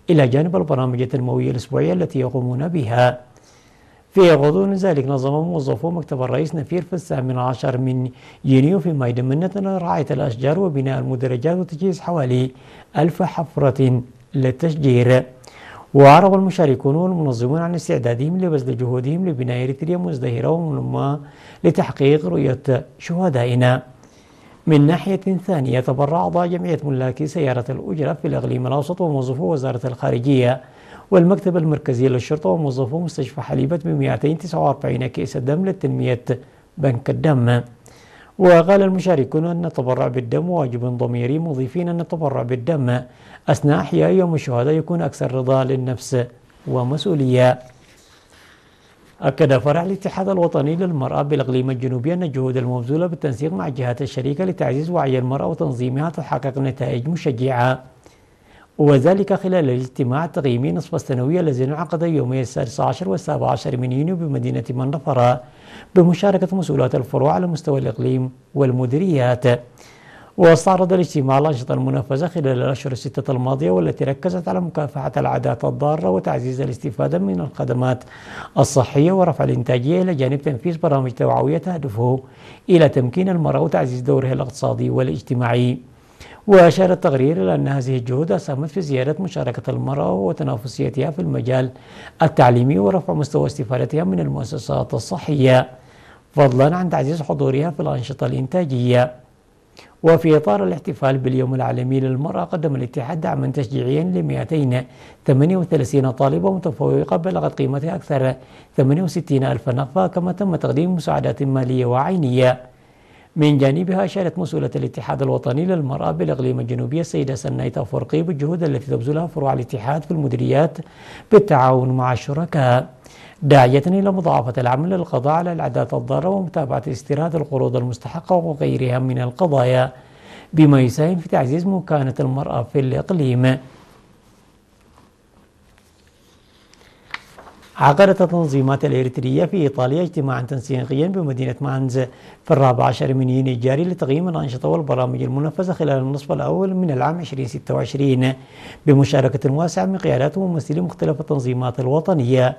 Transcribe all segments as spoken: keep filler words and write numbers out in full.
إلى جانب البرامج التنموية الأسبوعية التي يقومون بها. في غضون ذلك نظم موظفو مكتب الرئيس نفير في الثامن عشر من يونيو في ميدان منة رعاية الأشجار وبناء المدرجات وتجهيز حوالي ألف حفرة للتشجير. وأعرب المشاركون والمنظمون عن استعدادهم لبذل جهودهم لبناء إريتريا مزدهرة ومنمى لتحقيق رؤية شهدائنا. من ناحية ثانية تبرع أعضاء جمعية ملاكي سيارة الأجرة في الإقليم الأوسط وموظفو وزارة الخارجية والمكتب المركزي للشرطة وموظفو مستشفى حليبة ب مئتين وتسعة وأربعين كيس دم لتنمية بنك الدم. وقال المشاركون أن التبرع بالدم واجب ضميري، مضيفين أن التبرع بالدم أثناء إحياء يوم الشهداء يكون أكثر رضا للنفس ومسؤولية. أكد فرع الاتحاد الوطني للمرأة بالإقليم الجنوبي أن الجهود المبذولة بالتنسيق مع الجهات الشريكة لتعزيز وعي المرأة وتنظيمها تحقق نتائج مشجعة، وذلك خلال الاجتماع التقييمي نصف السنوي الذي انعقد يومي السادس عشر والسابع عشر من يونيو بمدينة منفرة بمشاركة مسؤولات الفروع على مستوى الإقليم والمديريات. واستعرض الاجتماع الأنشطة المنفذة خلال الأشهر الستة الماضية والتي ركزت على مكافحة العادات الضارة وتعزيز الاستفادة من الخدمات الصحية ورفع الإنتاجية، إلى جانب تنفيذ برامج توعوية تهدفه إلى تمكين المرأة وتعزيز دورها الاقتصادي والاجتماعي. وأشار التقرير إلى أن هذه الجهود أسهمت في زيادة مشاركة المرأة وتنافسيتها في المجال التعليمي ورفع مستوى استفادتها من المؤسسات الصحية، فضلا عن تعزيز حضورها في الأنشطة الإنتاجية. وفي إطار الاحتفال باليوم العالمي للمرأة قدم الاتحاد دعما تشجيعيا ل مئتين وثمانية وثلاثين طالبة متفوقة بلغت قيمتها أكثر ثمانية وستين ألف نقفة، كما تم تقديم مساعدات مالية وعينية. من جانبها أشارت مسؤولة الاتحاد الوطني للمرأة بالإقليم الجنوبي السيدة سنايت أفرقي بالجهود التي تبذلها فروع الاتحاد في المديريات بالتعاون مع الشركاء، داعية إلى مضاعفة العمل للقضاء على العادات الضارة ومتابعة استيراد القروض المستحقة وغيرها من القضايا، بما يساهم في تعزيز مكانة المرأة في الإقليم. عقدت التنظيمات الإريترية في إيطاليا اجتماعا تنسيقيا بمدينة مانز في الرابع عشر من يونيو الجاري لتقييم الأنشطة والبرامج المنفذة خلال النصف الأول من العام ألفين وستة وعشرين بمشاركة واسعة من قيادات وممثلي مختلف التنظيمات الوطنية.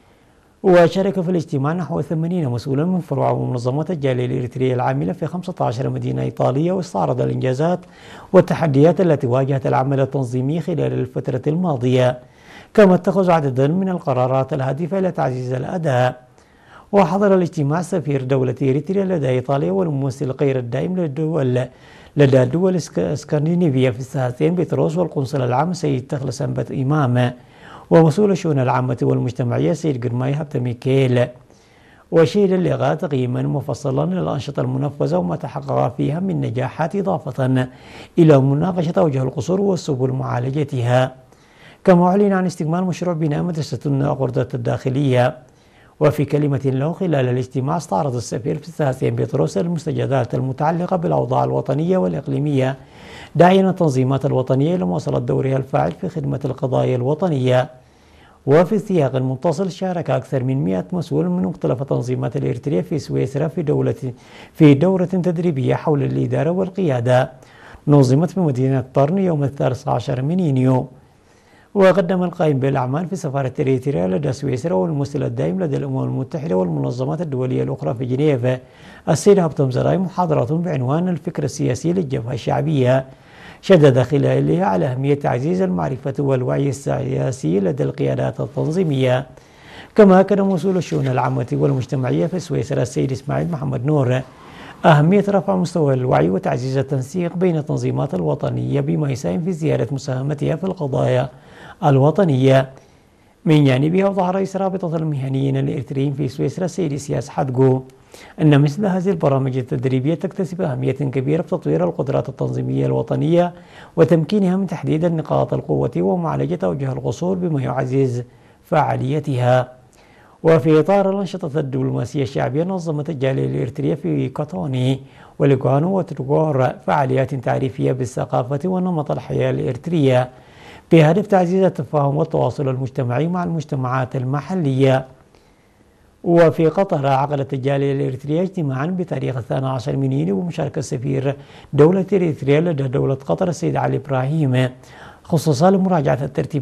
وشارك في الاجتماع نحو ثمانين مسؤولا من فروع ومنظمات الجالية الإريترية العاملة في خمسة عشر مدينة إيطالية، واستعرض الإنجازات والتحديات التي واجهت العمل التنظيمي خلال الفترة الماضية، كما اتخذ عددا من القرارات الهادفة إلى تعزيز الأداء. وحضر الاجتماع سفير دولة إريتريا لدى إيطاليا والممثل الغير الدائم للدول لدى الدول الاسكندنافية في الساحتين بطرس، والقنصل العام سيد تخلص سنبت إمام، ومسؤول الشؤون العامة والمجتمعية سيد قرماي هبت ميكيل. وشهد اللقاء تقييما مفصلا للأنشطة المنفذة وما تحقق فيها من نجاحات، إضافة إلى مناقشة أوجه القصور والسبل معالجتها. كما أعلن عن استكمال مشروع بناء مدرسة القردة الداخلية. وفي كلمة له خلال الاجتماع استعرض السفير في الساحتين بطرس المستجدات المتعلقة بالأوضاع الوطنية والإقليمية، داعيا التنظيمات الوطنية إلى مواصلة دورها الفاعل في خدمة القضايا الوطنية. وفي سياق متصل شارك أكثر من مئة مسؤول من مختلف التنظيمات الإريترية في سويسرا في دولة في دورة تدريبية حول الإدارة والقيادة نظمت في مدينة طرن يوم الثالث عشر من يونيو. وقدم القائم بالأعمال في سفارة إريتريا لدى سويسرا والممثل الدائم لدى الأمم المتحدة والمنظمات الدولية الأخرى في جنيف السيد هبتم زراي محاضرة بعنوان الفكر السياسي للجبهة الشعبية، شدد خلالها على أهمية تعزيز المعرفة والوعي السياسي لدى القيادات التنظيمية. كما أكد مسؤول الشؤون العامة والمجتمعية في سويسرا السيد إسماعيل محمد نور أهمية رفع مستوى الوعي وتعزيز التنسيق بين التنظيمات الوطنية بما يساهم في زيادة مساهمتها في القضايا الوطنية. من جانبها أوضح رئيس رابطة المهنيين الإريتريين في سويسرا السيد سياس حدقو أن مثل هذه البرامج التدريبية تكتسب أهمية كبيرة في تطوير القدرات التنظيمية الوطنية وتمكينها من تحديد نقاط القوة ومعالجة أوجه القصور بما يعزز فعاليتها. وفي إطار الأنشطة الدبلوماسية الشعبية نظمت الجالية الإريترية في كوتوني وليغانو وتروغور فعاليات تعريفية بالثقافة ونمط الحياة الإريترية بهدف تعزيز التفاهم والتواصل المجتمعي مع المجتمعات المحلية. وفي قطر عقدت الجالية الإريترية اجتماعا بتاريخ الثاني عشر من يونيو بمشاركة سفير دولة إريتريا لدى دولة قطر السيد علي إبراهيم، خصوصا لمراجعة الترتيب